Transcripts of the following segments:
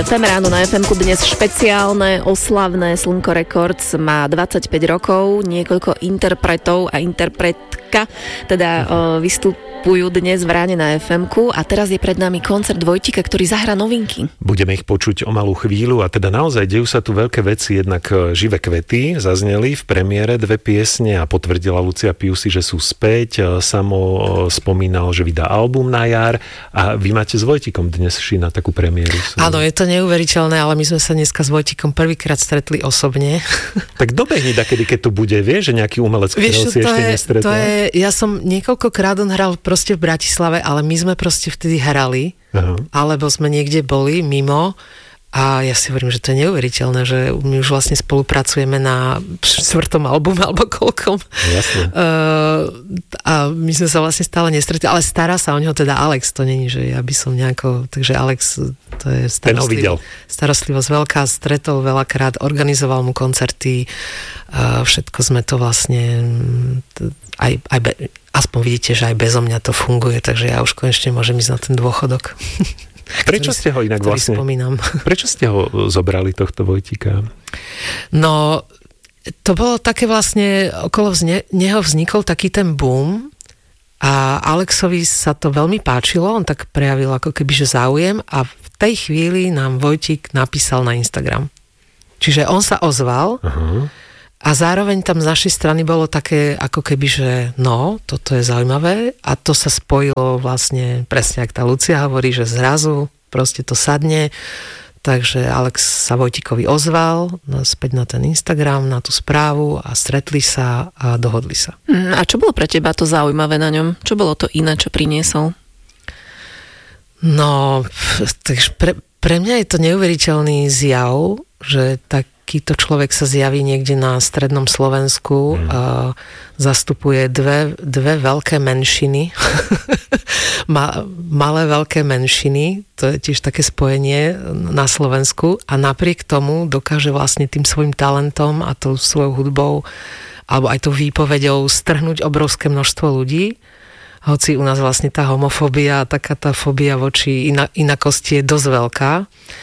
FM ráno na FM-ku dnes špeciálne, oslavné. Slnko Records má 25 rokov, niekoľko interpretov a interpretka teda vystupujú dnes v ráne na FM-ku a teraz je pred nami koncert Vojtika, ktorý zahrá novinky. Budeme ich počuť o malú chvíľu a teda naozaj dejú sa tu veľké veci, jednak Živé kvety zazneli v premiére 2 piesne a potvrdila Lucia Piusi, že sú späť. Samo spomínal, že vydá album na jar a vy máte s Vojtikom dnes na takú premiéru. Áno, je to neuveriteľné, ale my sme sa dneska s Vojtikom prvýkrát stretli osobne. Tak dobehni dakedy, keď to bude, vieš, že nejaký umelec, ktorého si ešte nestretla. Ja som niekoľkokrát on hral proste v Bratislave, ale my sme proste vtedy hrali, alebo sme niekde boli mimo a ja si hovorím, že to je neuveriteľné, že my už vlastne spolupracujeme na 4. albume alebo koľkom. Jasne. A my sme sa vlastne stále nestretli, ale stará sa o neho teda Alex, to není, že ja by som nejako, takže Alex, to je starostlivosť veľká, stretol veľakrát, organizoval mu koncerty, všetko sme to vlastne aspoň vidíte, že aj bezo mňa to funguje, takže ja už konečne môžem ísť na ten dôchodok. Prečo ste ho inak vlastne... spomínam. Prečo ste ho zobrali, tohto Vojtika? No, to bolo také vlastne, okolo neho vznikol taký ten boom a Alexovi sa to veľmi páčilo, on tak prejavil ako keby, že záujem a v tej chvíli nám Vojtik napísal na Instagram. Čiže on sa ozval a zároveň tam z našej strany bolo také ako keby, že no, toto je zaujímavé a to sa spojilo vlastne presne, ak tá Lucia hovorí, že zrazu proste to sadne, takže Alex sa Vojtikovi ozval späť na ten Instagram, na tú správu a stretli sa a dohodli sa. A čo bolo pre teba to zaujímavé na ňom? Čo bolo to iné, čo priniesol? No, takže pre mňa je to neuveriteľný zjav, že takýto človek sa zjaví niekde na strednom Slovensku a zastupuje dve veľké menšiny. Malé veľké menšiny, to je tiež také spojenie na Slovensku a napriek tomu dokáže vlastne tým svojim talentom a tou svojou hudbou alebo aj tou výpovedou strhnúť obrovské množstvo ľudí. Hoci u nás vlastne tá homofóbia, taká tá fóbia voči inakosti je dosť veľká.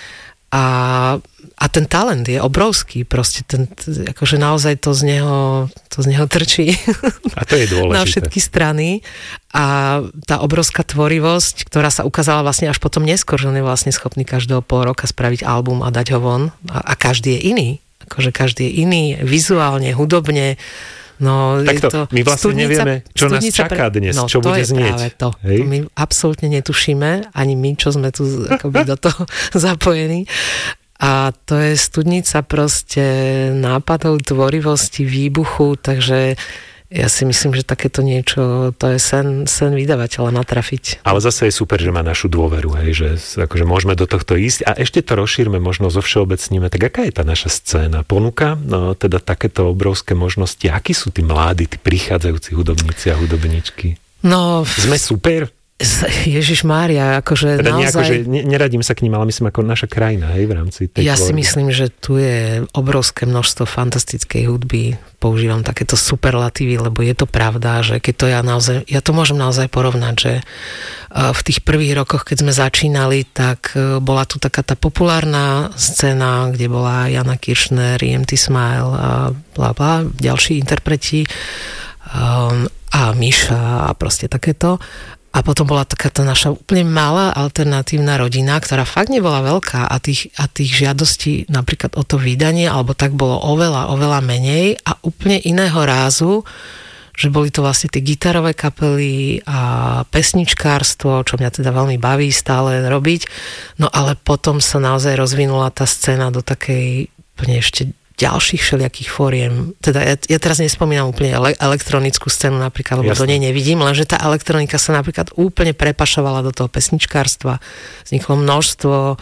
A ten talent je obrovský, proste akože naozaj to z neho trčí. A to je dôležité. Na všetky strany. A tá obrovská tvorivosť, ktorá sa ukázala vlastne až potom neskôr, že on je vlastne schopný každého pol roka spraviť album a dať ho von. A každý je iný. Akože každý je iný, vizuálne, hudobne. No, takto, my vlastne nevieme, čo nás čaká dnes, čo bude znieť. To je práve to. My absolútne netušíme, ani my, čo sme tu akoby do toho zapojení. A to je studnica proste nápadov, tvorivosti, výbuchu, takže ja si myslím, že takéto niečo, to je sen vydavateľa natrafiť. Ale zase je super, že má našu dôveru, hej, že akože môžeme do tohto ísť a ešte to rozšírme, možno zovšeobecníme. Tak aká je tá naša scéna? Ponúka teda takéto obrovské možnosti? Akí sú tí mladí, tí prichádzajúci hudobníci a hudobníčky? No... Sme super? Ježišmária, akože teda naozaj... Neradím sa k ním, ale myslím ako naša krajina, hej, v rámci tej Ja si myslím, že tu je obrovské množstvo fantastickej hudby. Používam takéto superlatívy, lebo je to pravda, že keď to ja to môžem naozaj porovnať, že v tých prvých rokoch, keď sme začínali, tak bola tu taká tá populárna scéna, kde bola Jana Kiršner, EMT Smile a bla bla, ďalší interpreti a Miša a proste takéto. A potom bola taká tá naša úplne malá alternatívna rodina, ktorá fakt nebola veľká a tých žiadostí napríklad o to vydanie, alebo tak bolo oveľa menej a úplne iného rázu, že boli to vlastne tie gitarové kapely a pesničkárstvo, čo mňa teda veľmi baví stále robiť. No ale potom sa naozaj rozvinula tá scéna do takej úplne ešte ďalších všelijakých fóriem. Teda ja teraz nespomínam úplne elektronickú scénu napríklad, lebo do nej nevidím, lenže tá elektronika sa napríklad úplne prepašovala do toho pesničkárstva. Vzniklo množstvo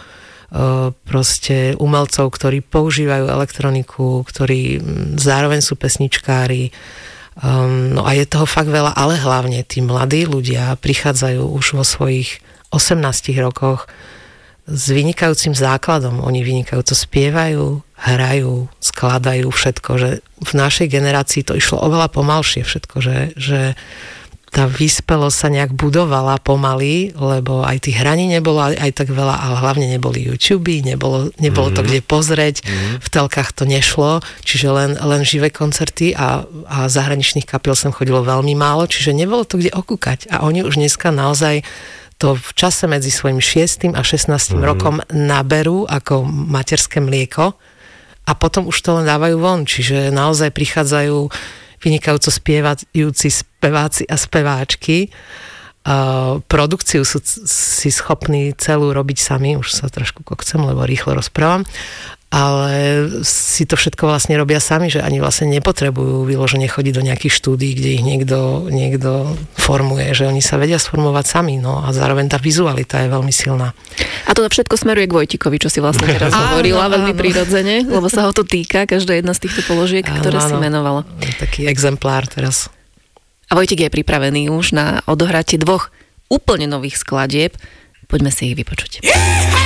proste umelcov, ktorí používajú elektroniku, ktorí zároveň sú pesničkári. No a je toho fakt veľa, ale hlavne tí mladí ľudia prichádzajú už vo svojich 18 rokoch s vynikajúcim základom. Oni vynikajúco spievajú, hrajú, skladajú všetko, že v našej generácii to išlo oveľa pomalšie všetko, že tá vyspelosť sa nejak budovala pomaly, lebo aj tých hraní nebolo aj tak veľa, ale hlavne neboli YouTube, nebolo to kde pozrieť, v telkách to nešlo, čiže len živé koncerty a zahraničných kapiel sem chodilo veľmi málo, čiže nebolo to kde okúkať. A oni už dneska naozaj to v čase medzi svojím 6. a 16. rokom naberú ako materské mlieko a potom už to len dávajú von, čiže naozaj prichádzajú vynikajúco spievajúci speváci a speváčky. Produkciu sú si schopní celú robiť sami, už sa trošku kokcem, lebo rýchlo rozprávam, ale si to všetko vlastne robia sami, že ani vlastne nepotrebujú vyložene chodiť do nejakých štúdií, kde ich niekto formuje, že oni sa vedia sformovať sami, no a zároveň tá vizualita je veľmi silná. A to všetko smeruje k Vojtikovi, čo si vlastne teraz hovorila veľmi prirodzene, lebo sa ho to týka, každá jedna z týchto položiek, ktoré si menovala. Taký exemplár teraz. A Vojtik je pripravený už na odohratie 2 úplne nových skladieb. Poďme si ich vypočuť.